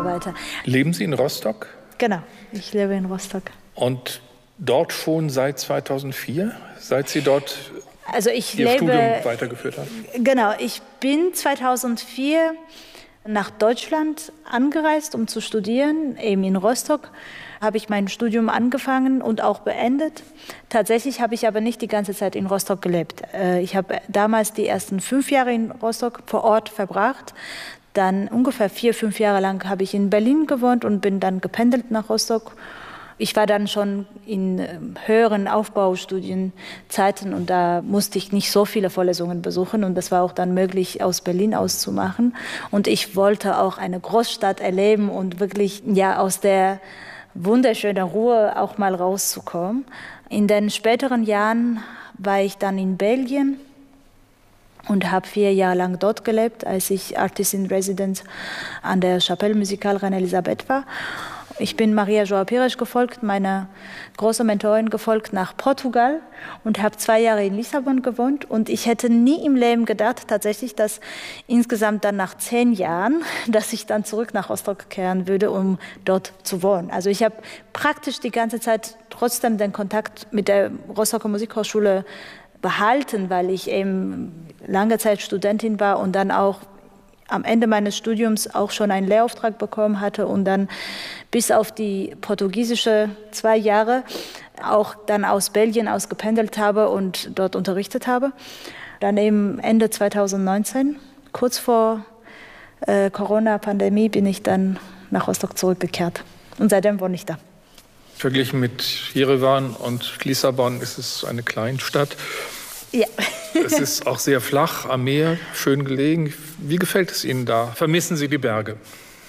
weiter. Leben Sie in Rostock? Genau, ich lebe in Rostock. Und dort schon seit 2004? Seit Sie dort Ihr Studium weitergeführt haben? Genau, ich bin 2004 nach Deutschland angereist, um zu studieren, eben in Rostock. Habe ich mein Studium angefangen und auch beendet. Tatsächlich habe ich aber nicht die ganze Zeit in Rostock gelebt. Ich habe damals die ersten 5 Jahre in Rostock vor Ort verbracht. Dann ungefähr 4, 5 Jahre lang habe ich in Berlin gewohnt und bin dann gependelt nach Rostock. Ich war dann schon in höheren Aufbaustudienzeiten und da musste ich nicht so viele Vorlesungen besuchen und das war auch dann möglich, aus Berlin auszumachen. Und ich wollte auch eine Großstadt erleben und wirklich aus der wunderschönen Ruhe auch mal rauszukommen. In den späteren Jahren war ich dann in Belgien und habe 4 Jahre lang dort gelebt, als ich Artist in Residence an der Chapelle Musicale Reine-Elisabeth war. Ich bin Maria João Pires gefolgt, meiner großen Mentorin gefolgt nach Portugal und habe 2 Jahre in Lissabon gewohnt. Und ich hätte nie im Leben gedacht, tatsächlich, dass insgesamt dann nach 10 Jahren, dass ich dann zurück nach Rostock kehren würde, um dort zu wohnen. Also ich habe praktisch die ganze Zeit trotzdem den Kontakt mit der Rostocker Musikhochschule behalten, weil ich eben lange Zeit Studentin war und dann auch am Ende meines Studiums auch schon einen Lehrauftrag bekommen hatte und dann bis auf die portugiesische 2 Jahre auch dann aus Belgien aus gependelt habe und dort unterrichtet habe. Dann eben Ende 2019, kurz vor Corona-Pandemie, bin ich dann nach Rostock zurückgekehrt. Und seitdem wohne ich da. Verglichen mit Jerewan und Lissabon ist es eine Kleinstadt. Ja. Es ist auch sehr flach am Meer, schön gelegen. Wie gefällt es Ihnen da? Vermissen Sie die Berge?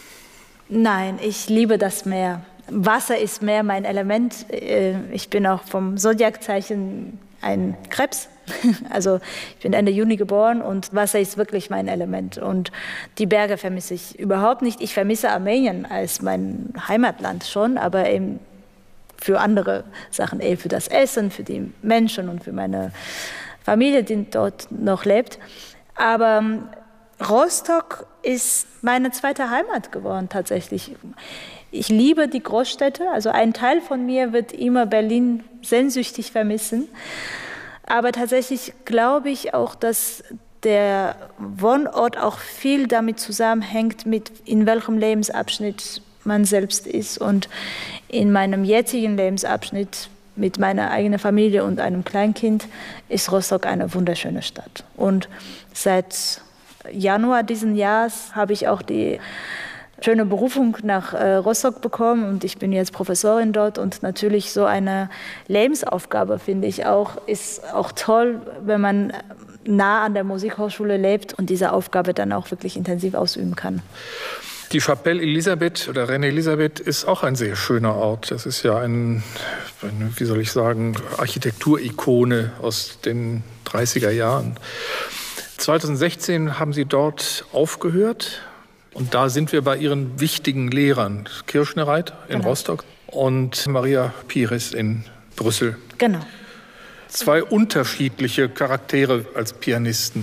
Nein, ich liebe das Meer. Wasser ist mehr mein Element. Ich bin auch vom Zodiaczeichen ein Krebs. Also ich bin Ende Juni geboren und Wasser ist wirklich mein Element. Und die Berge vermisse ich überhaupt nicht. Ich vermisse Armenien als mein Heimatland schon, aber eben für andere Sachen, für das Essen, für die Menschen und für meine Familie, die dort noch lebt. Aber Rostock ist meine zweite Heimat geworden tatsächlich. Ich liebe die Großstädte, also ein Teil von mir wird immer Berlin sehnsüchtig vermissen. Aber tatsächlich glaube ich auch, dass der Wohnort auch viel damit zusammenhängt, mit in welchem Lebensabschnitt man selbst ist. Und in meinem jetzigen Lebensabschnitt mit meiner eigenen Familie und einem Kleinkind ist Rostock eine wunderschöne Stadt. Und seit Januar diesen Jahres habe ich auch die schöne Berufung nach Rostock bekommen und ich bin jetzt Professorin dort und natürlich so eine Lebensaufgabe, finde ich auch, ist auch toll, wenn man nah an der Musikhochschule lebt und diese Aufgabe dann auch wirklich intensiv ausüben kann. Die Chapelle Elisabeth oder Reine-Elisabeth ist auch ein sehr schöner Ort. Das ist ja eine, wie soll ich sagen, Architekturikone aus den 30er Jahren. 2016 haben Sie dort aufgehört und da sind wir bei Ihren wichtigen Lehrern, Kirschnereit in Rostock und Maria Pires in Brüssel. Genau. 2 unterschiedliche Charaktere als Pianisten.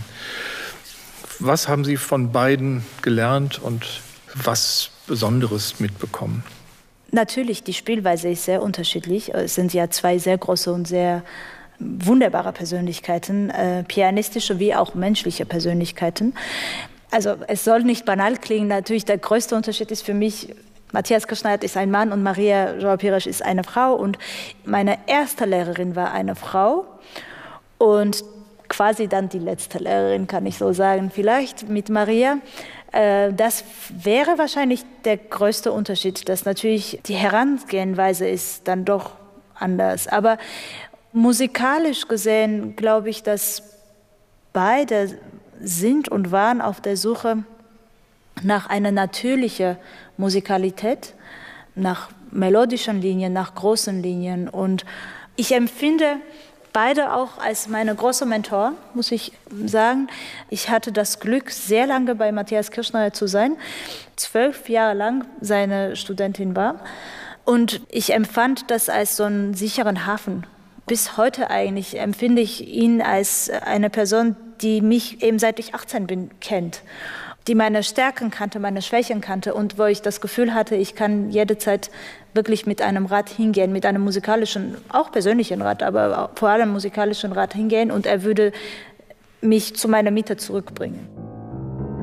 Was haben Sie von beiden gelernt und was Besonderes mitbekommen? Natürlich, die Spielweise ist sehr unterschiedlich. Es sind ja 2 sehr große und sehr wunderbare Persönlichkeiten, pianistische wie auch menschliche Persönlichkeiten. Also es soll nicht banal klingen, natürlich der größte Unterschied ist für mich, Matthias Kirschner ist ein Mann und Maria João Pires ist eine Frau und meine erste Lehrerin war eine Frau und quasi dann die letzte Lehrerin, kann ich so sagen, vielleicht mit Maria. Das wäre wahrscheinlich der größte Unterschied, dass natürlich die Herangehensweise ist dann doch anders. Aber musikalisch gesehen glaube ich, dass beide sind und waren auf der Suche nach einer natürlichen Musikalität, nach melodischen Linien, nach großen Linien. Und ich empfinde beide auch als meine großen Mentoren, muss ich sagen. Ich hatte das Glück, sehr lange bei Matthias Kirschner zu sein, 12 Jahre lang seine Studentin war. Und ich empfand das als so einen sicheren Hafen. Bis heute eigentlich empfinde ich ihn als eine Person, die mich eben seit ich 18 bin, kennt. die meine Stärken kannte, meine Schwächen kannte und wo ich das Gefühl hatte, ich kann jederzeit wirklich mit einem Rat hingehen, mit einem musikalischen, auch persönlichen Rat, aber vor allem musikalischen Rat hingehen und er würde mich zu meiner Mitte zurückbringen.